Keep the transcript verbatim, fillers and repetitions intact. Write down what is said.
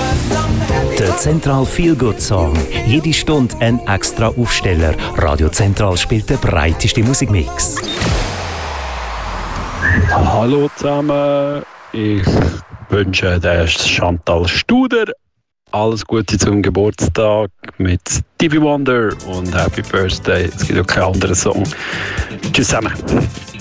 Der Zentral Feel Good Song. Jede Stunde ein extra Aufsteller. Radio Zentral spielt den breitesten Musikmix. Hallo zusammen. Ich wünsche der Chantal Studer alles Gute zum Geburtstag mit Stevie Wonder und Happy Birthday. Es gibt auch keinen anderen Song. Tschüss zusammen.